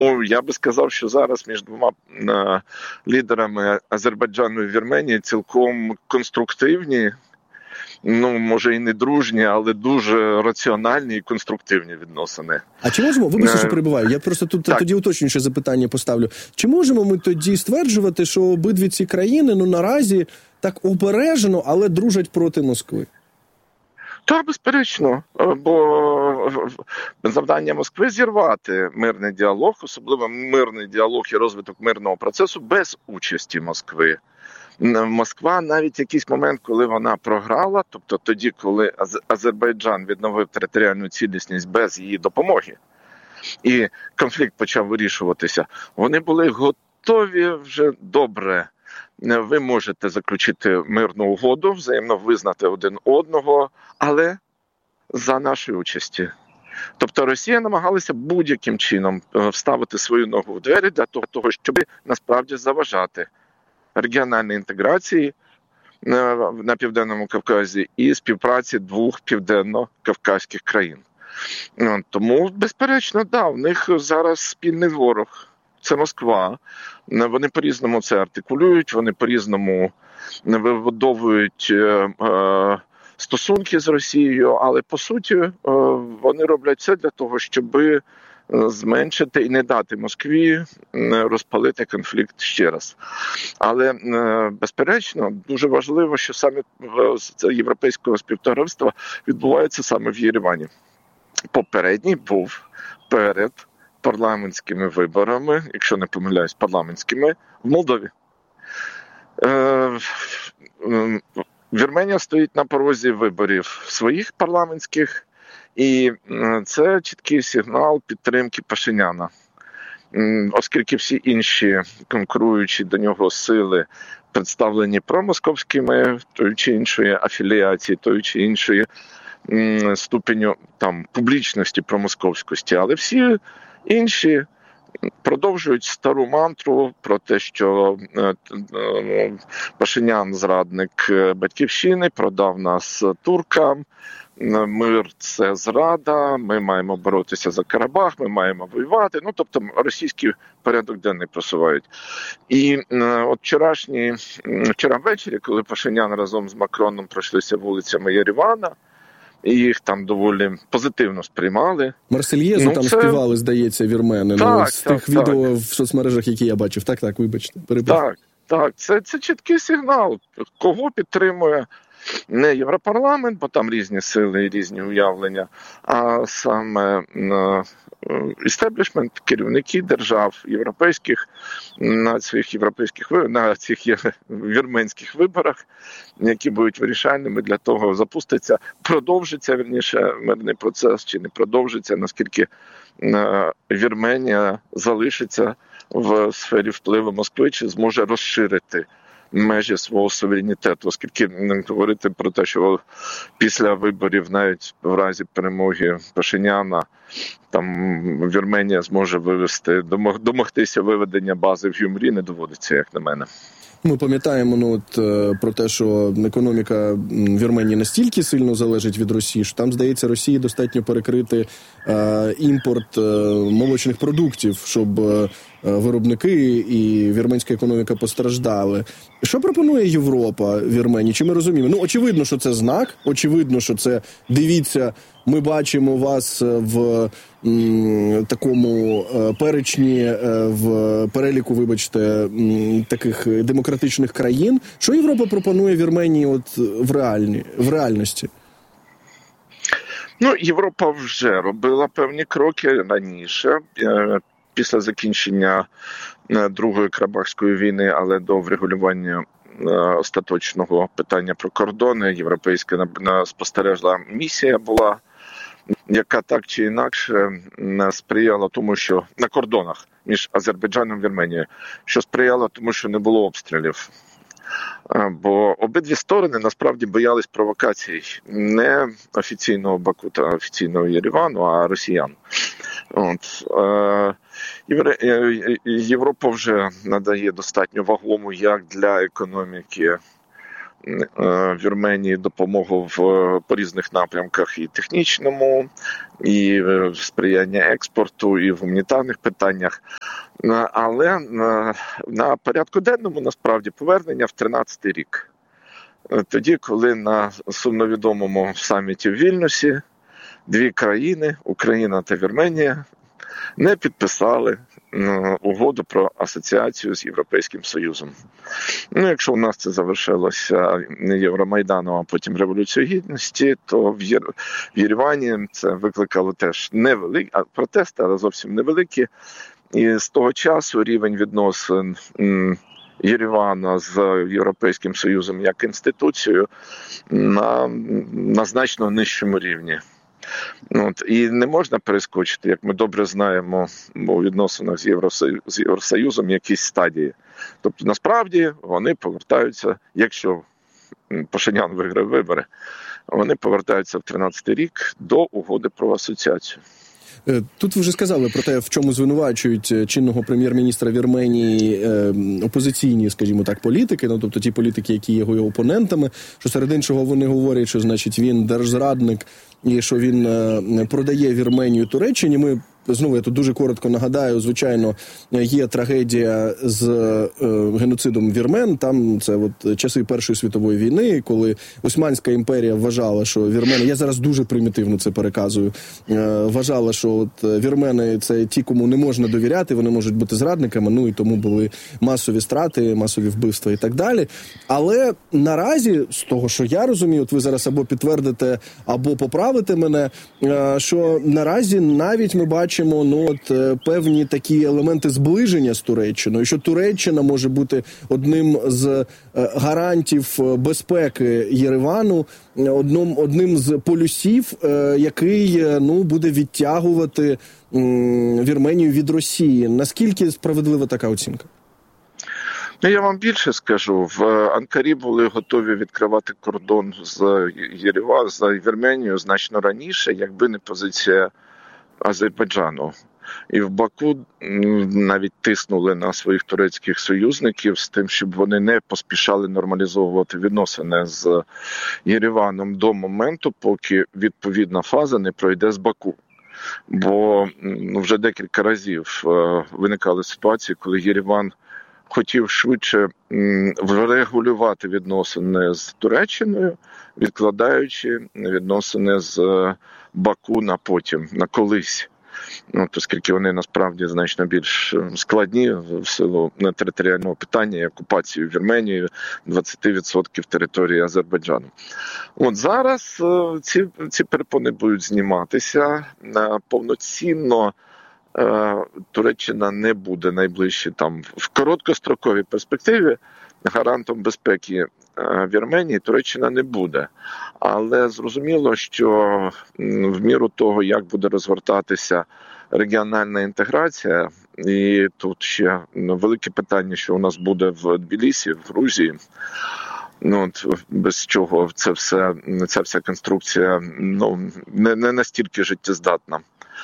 я би сказав, що зараз між двома лідерами Азербайджану і Вірменії цілком конструктивні, може і не дружні, але дуже раціональні і конструктивні відносини. А чи можемо, вибачте, що перебиваю, я просто тут тоді уточнююче запитання поставлю. Чи можемо ми тоді стверджувати, що обидві ці країни, наразі так обережно, але дружать проти Москви? Так, безперечно, бо завдання Москви зірвати мирний діалог, особливо мирний діалог і розвиток мирного процесу без участі Москви. Москва навіть якийсь момент, коли вона програла, тобто тоді, коли Азербайджан відновив територіальну цілісність без її допомоги, і конфлікт почав вирішуватися, вони були готові вже добре. Ви можете заключити мирну угоду, взаємно визнати один одного, але за нашої участі. Тобто Росія намагалася будь-яким чином вставити свою ногу в двері для того, щоб насправді заважати регіональній інтеграції на Південному Кавказі і співпраці двох південно-кавказьких країн. Тому, безперечно, в них зараз спільний ворог. Це Москва. Вони по-різному це артикулюють, вони по-різному вибудовують стосунки з Росією, але, по суті, вони роблять все для того, щоб зменшити і не дати Москві розпалити конфлікт ще раз. Але, безперечно, дуже важливо, що саміт Європейського співтовариства відбувається саме в Єревані. Попередній був перед парламентськими виборами, якщо не помиляюсь, парламентськими, в Молдові. Вірменія стоїть на порозі виборів своїх парламентських, і це чіткий сигнал підтримки Пашиняна. Оскільки всі інші конкуруючі до нього сили представлені промосковськими, тої чи іншої афіліації, тої чи іншої ступеню публічності промосковськості, але всі інші продовжують стару мантру про те, що Пашинян зрадник батьківщини, продав нас туркам, мир – це зрада, ми маємо боротися за Карабах, ми маємо воювати. Тобто російський порядок денний просувають. І от вчора ввечері, коли Пашинян разом з Макроном пройшлися вулицями Єревана, і їх там доволі позитивно сприймали. Марсельєзу там співали, здається, вірмени. З тих відео в соцмережах, які я бачив. Так, вибачте. Так. Це чіткий сигнал. Кого підтримує не Європарламент, бо там різні сили і різні уявлення, а саме істеблішмент, керівники держав європейських на цих вірменських виборах, які будуть вирішальними для того, продовжиться мирний процес чи не продовжиться, наскільки Вірменія залишиться в сфері впливу Москви, чи зможе розширити межі свого суверенітету, оскільки говорити про те, що після виборів, навіть в разі перемоги Пашиняна, Вірменія зможе домогтися виведення бази в Гюмрі, не доводиться, як на мене. Ми пам'ятаємо про те, що економіка Вірменії настільки сильно залежить від Росії, що там, здається, Росії достатньо перекрити імпорт молочних продуктів, щоб виробники і вірменська економіка постраждали. Що пропонує Європа Вірменії? Чи ми розуміємо? Очевидно, що це знак, очевидно, що це, дивіться, ми бачимо вас в такому перечні, в переліку, вибачте, таких демократичних країн. Що Європа пропонує Вірменії в реальності? Європа вже робила певні кроки раніше, після закінчення Другої Карабахської війни, але до врегулювання остаточного питання про кордони. Європейська спостережна місія була, яка так чи інакше сприяла тому, що на кордонах між Азербайджаном і Вірменією, що сприяло тому, що не було обстрілів. Бо обидві сторони насправді боялись провокацій не офіційного Баку та офіційного Єревану, а росіян. Європа вже надає достатньо вагому як для економіки Вірменії допомогу по різних напрямках і технічному, і сприяння експорту, і в гуманітарних питаннях. Але на порядку денному, насправді, повернення в 13-й рік. Тоді, коли на сумновідомому саміті в Вільнюсі дві країни, Україна та Вірменія, не підписали угоду про асоціацію з Європейським Союзом. Якщо у нас це завершилося Євромайданом, а потім Революцією Гідності, то в Єревані це викликало теж невеликі протести, але зовсім невеликі. І з того часу рівень відносин Єревана з Європейським Союзом як інституцією на значно нижчому рівні. І не можна перескочити, як ми добре знаємо, у відносинах з Євросоюзом якісь стадії. Тобто, насправді, вони повертаються, якщо Пашинян виграє вибори, вони повертаються в 13-й рік до угоди про асоціацію. Тут ви вже сказали про те, в чому звинувачують чинного прем'єр-міністра Вірменії опозиційні, скажімо так, політики, тобто ті політики, які є його опонентами, що серед іншого вони говорять, що, значить, він держзрадник і що він продає Вірменію Туреччині. Ми знову, я тут дуже коротко нагадаю, звичайно, є трагедія з геноцидом вірмен. Там це часи Першої світової війни, коли Османська імперія вважала, що вірмени, я зараз дуже примітивно це переказую, вважала, що вірмени – це ті, кому не можна довіряти, вони можуть бути зрадниками, і тому були масові страти, масові вбивства і так далі. Але наразі, з того, що я розумію, ви зараз або підтвердите, або поправите мене, що наразі навіть ми бачимо певні такі елементи зближення з Туреччиною, що Туреччина може бути одним з гарантів безпеки Єревану, одним з полюсів, який буде відтягувати Вірменію від Росії. Наскільки справедлива така оцінка? Я вам більше скажу. В Анкарі були готові відкривати кордон з Вірменією значно раніше, якби не позиція Азербайджану. І в Баку навіть тиснули на своїх турецьких союзників з тим, щоб вони не поспішали нормалізовувати відносини з Єреваном до моменту, поки відповідна фаза не пройде з Баку. Бо вже декілька разів виникали ситуації, коли Єреван хотів швидше врегулювати відносини з Туреччиною, відкладаючи відносини з Баку на потім, на колись. Оскільки вони насправді значно більш складні в силу територіального питання і окупації Вірменії 20% території Азербайджану. Зараз ці перепони будуть зніматися. Повноцінно Туреччина не буде найближчі в короткостроковій перспективі гарантом безпеки Вірменії Туреччина не буде. Але зрозуміло, що в міру того, як буде розгортатися регіональна інтеграція, і тут ще велике питання, що у нас буде в Тбілісі, в Грузії, без чого ця вся конструкція не настільки життєздатна.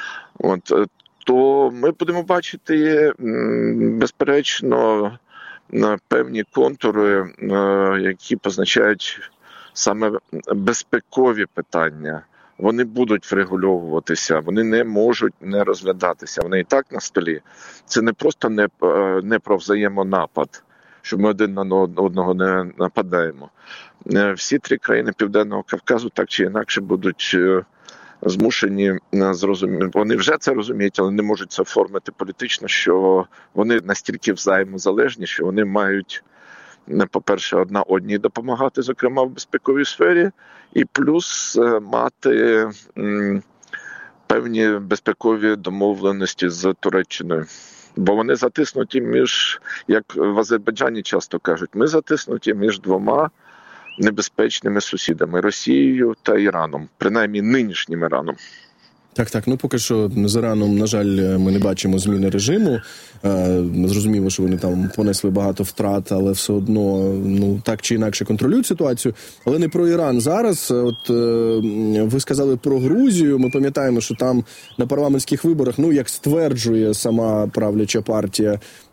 То ми будемо бачити, безперечно, певні контури, які позначають саме безпекові питання. Вони будуть врегульовуватися, вони не можуть не розглядатися. Вони і так на столі. Це не просто не про взаємонапад, що ми один на одного не нападаємо. Всі три країни Південного Кавказу так чи інакше будуть змушені зрозуміти. Вони вже це розуміють, але не можуть це оформити політично, що вони настільки взаємозалежні, що вони мають, по-перше, одна одній допомагати, зокрема в безпековій сфері, і плюс мати певні безпекові домовленості з Туреччиною. Бо вони затиснуті як в Азербайджані часто кажуть, ми затиснуті між двома небезпечними сусідами – Росією та Іраном, принаймні нинішнім Іраном. Так. Поки що з Іраном, на жаль, ми не бачимо зміни режиму. Зрозуміло, що вони там понесли багато втрат, але все одно, так чи інакше контролюють ситуацію. Але не про Іран зараз. Ви сказали про Грузію. Ми пам'ятаємо, що там на парламентських виборах, як стверджує сама правляча партія,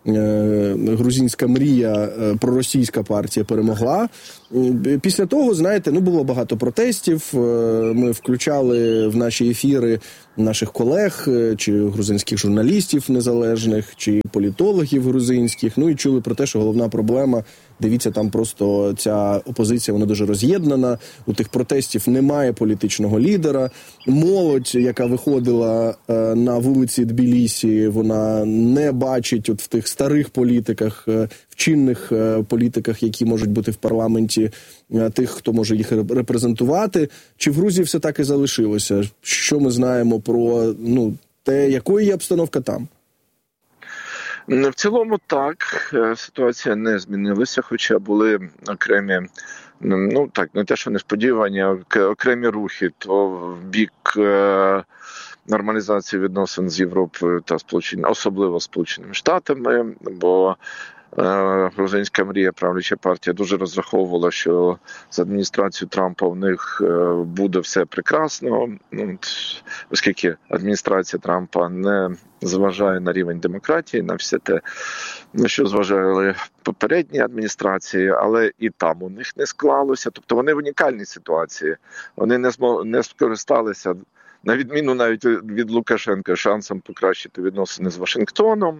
грузинська мрія, проросійська партія перемогла. Після того, знаєте, було багато протестів. Ми включали в наші ефіри наших колег, чи грузинських журналістів незалежних, чи політологів грузинських. І чули про те, що головна проблема, дивіться, там просто ця опозиція, вона дуже роз'єднана. У тих протестів немає політичного лідера. Молодь, яка виходила на вулиці Тбілісі, вона не бачить от в тих старих політиках, в чинних політиках, які можуть бути в парламенті, тих, хто може їх репрезентувати. Чи в Грузії все так і залишилося? Що ми знаємо про те, якою є обстановка там? В цілому так, ситуація не змінилася, хоча були окремі, не те, що несподівані, а окремі рухи, то в бік нормалізації відносин з Європою та особливо Сполученими Штатами, бо грузинська мрія, правляча партія, дуже розраховувала, що з адміністрацією Трампа в них буде все прекрасно, оскільки адміністрація Трампа не зважає на рівень демократії, на все те, на що зважали попередні адміністрації, але і там у них не склалося. Тобто вони в унікальній ситуації. Вони не скористалися, на відміну навіть від Лукашенка, шансом покращити відносини з Вашингтоном.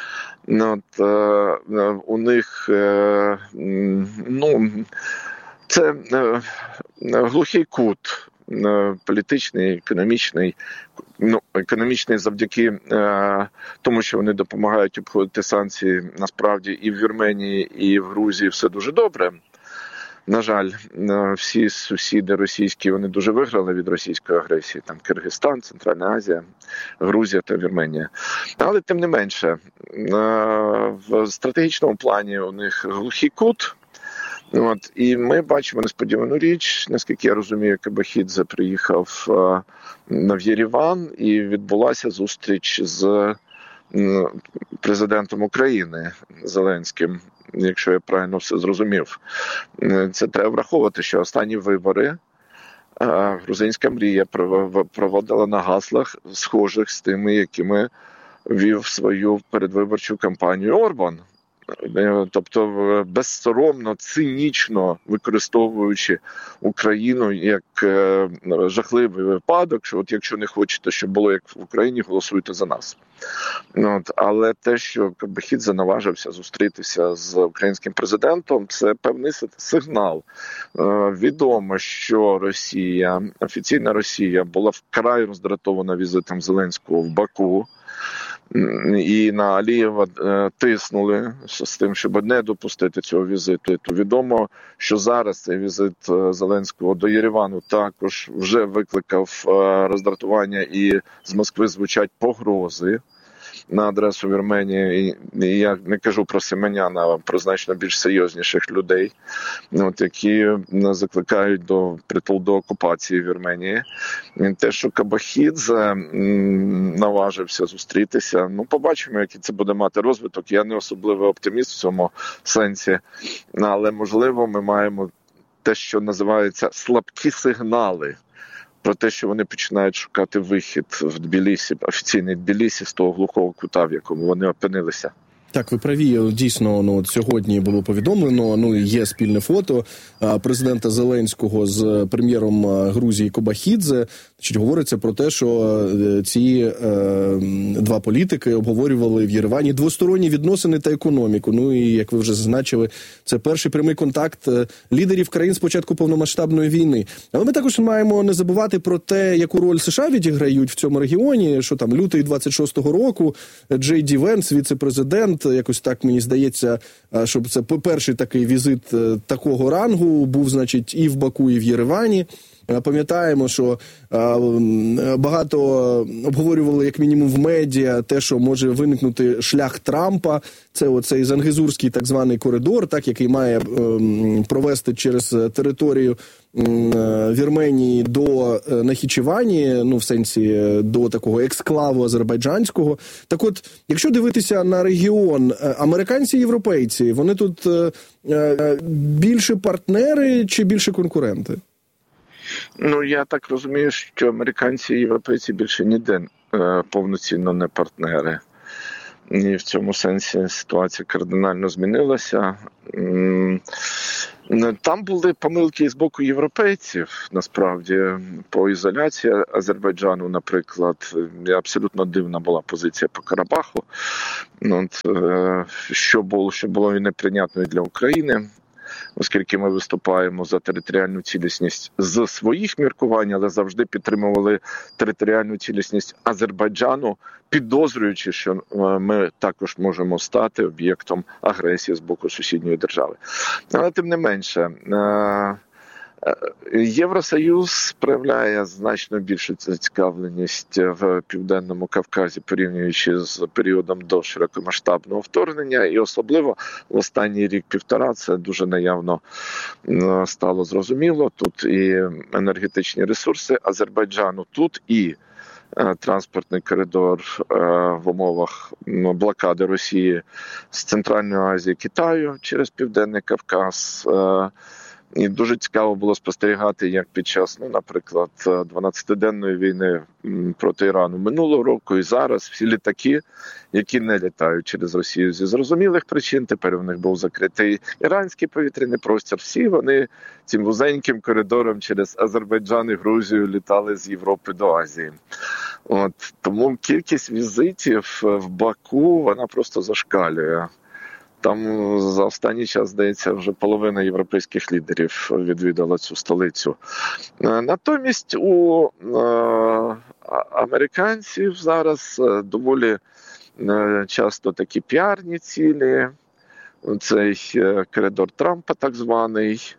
У них це глухий кут політичний, економічний завдяки тому, що вони допомагають обходити санкції, насправді і в Вірменії, і в Грузії все дуже добре. На жаль, всі сусіди російські, вони дуже виграли від російської агресії. Там Киргизстан, Центральна Азія, Грузія та Вірменія. Але тим не менше, в стратегічному плані у них глухий кут. І ми бачимо несподівану річ, наскільки я розумію, Кебахідзе приїхав в Єреван і відбулася зустріч з президентом України Зеленським, якщо я правильно все зрозумів. Це треба враховувати, що останні вибори грузинська мрія проводила на гаслах, схожих з тими, якими вів свою передвиборчу кампанію Орбан. Тобто безсоромно, цинічно використовуючи Україну як жахливий випадок, що якщо не хочете, щоб було як в Україні, голосуйте за нас. Але те, що Кебахідзе наважився зустрітися з українським президентом, це певний сигнал. Відомо, що Росія, офіційна Росія, була вкрай роздратована візитом Зеленського в Баку. І на Алієва тиснули з тим, щоб не допустити цього візиту. Відомо, що зараз цей візит Зеленського до Єревану також вже викликав роздратування, і з Москви звучать погрози на адресу Вірменії. І я не кажу про Семеняна, а про значно більш серйозніших людей, які закликають до притул до окупації Вірменії. Те, що Кебахідзе наважився зустрітися, побачимо, який це буде мати розвиток. Я не особливий оптиміст в цьому сенсі, але, можливо, ми маємо те, що називається слабкі сигнали про те, що вони починають шукати вихід в Тбілісі, офіційний Тбілісі, з того глухого кута, в якому вони опинилися. Так, ви праві, дійсно, сьогодні було повідомлено, є спільне фото президента Зеленського з прем'єром Грузії Кебахідзе. Говориться про те, що ці два політики обговорювали в Єревані двосторонні відносини та економіку. І, як ви вже зазначили, це перший прямий контакт лідерів країн з початку повномасштабної війни. Але ми також маємо не забувати про те, яку роль США відіграють в цьому регіоні, що там лютий 26-го року, Джей Ді Венс, віце-президент, якось так мені здається, щоб це перший такий візит такого рангу був, значить, і в Баку, і в Єревані. Пам'ятаємо, що багато обговорювали, як мінімум, в медіа те, що може виникнути шлях Трампа. Це оцей Зангезурський так званий коридор, який має провести через територію Вірменії до Нахічевані, в сенсі до такого ексклаву азербайджанського. Так от, якщо дивитися на регіон, американці і європейці, вони тут більше партнери чи більше конкуренти? Я так розумію, що американці і європейці більше ніде повноцінно не партнери. І в цьому сенсі ситуація кардинально змінилася. Там були помилки і з боку європейців, насправді, по ізоляції Азербайджану, наприклад. Абсолютно дивна була позиція по Карабаху, що було і неприйнятно для України, оскільки ми виступаємо за територіальну цілісність з своїх міркувань, але завжди підтримували територіальну цілісність Азербайджану, підозрюючи, що ми також можемо стати об'єктом агресії з боку сусідньої держави. Але тим не менше, Євросоюз проявляє значно більшу зацікавленість в Південному Кавказі, порівнюючи з періодом до широкомасштабного вторгнення, і особливо в останній рік-півтора це дуже наявно стало зрозуміло. Тут і енергетичні ресурси Азербайджану, тут і транспортний коридор в умовах блокади Росії з Центральної Азії, Китаю через Південний Кавказ. І дуже цікаво було спостерігати, як під час, наприклад, 12-денної війни проти Ірану минулого року і зараз всі літаки, які не літають через Росію зі зрозумілих причин, тепер у них був закритий іранський повітряний простір, всі вони цим вузеньким коридором через Азербайджан і Грузію літали з Європи до Азії. Тому кількість візитів в Баку, вона просто зашкалює. Там за останній час, здається, вже половина європейських лідерів відвідала цю столицю. Натомість у американців зараз доволі часто такі піарні цілі. Цей коридор Трампа так званий.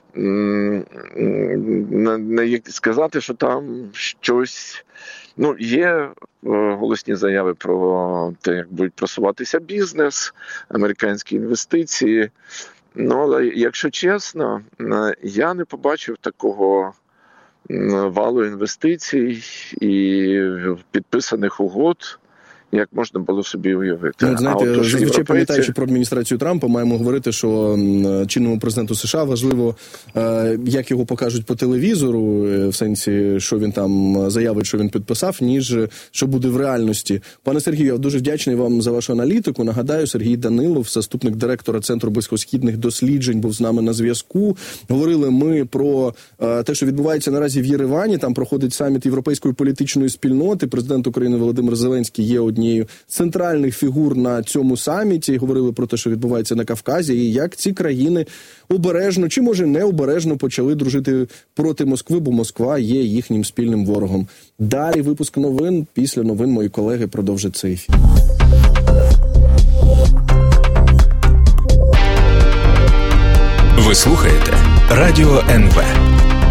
Не сказати, що там щось... Є голосні заяви про те, як будуть просуватися бізнес, американські інвестиції. Але, якщо чесно, я не побачив такого валу інвестицій і підписаних угод, як можна було собі уявити. Зазвичай пам'ятаючи про адміністрацію Трампа, маємо говорити, що чинному президенту США важливо, як його покажуть по телевізору, в сенсі, що він там заявить, що він підписав, ніж що буде в реальності. Пане Сергію, я дуже вдячний вам за вашу аналітику. Нагадаю, Сергій Данилов, заступник директора Центру близькосхідних досліджень, був з нами на зв'язку. Говорили ми про те, що відбувається наразі в Єревані. Там проходить саміт Європейської політичної спільноти. Президент України Володимир Зеленський є однією з центральних фігур на цьому саміті. Говорили про те, що відбувається на Кавказі, і як ці країни обережно, чи може необережно почали дружити проти Москви, бо Москва є їхнім спільним ворогом. Далі випуск новин. Після новин мої колеги продовжать цей ефір. Ви слухаєте Радіо НВ.